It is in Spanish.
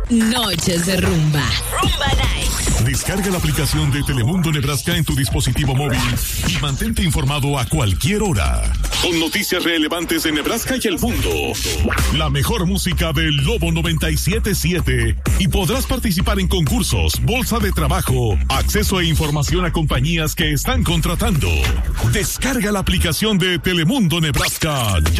Noches de rumba. Rumba Night. Descarga la aplicación de Telemundo Nebraska en tu dispositivo móvil y mantente informado a cualquier hora. Con noticias relevantes de Nebraska y el mundo. La mejor música del Lobo 97.7. Y podrás participar en concursos, bolsa de trabajo, acceso e información a compañías que están contratando. Descarga la aplicación de Telemundo Nebraska.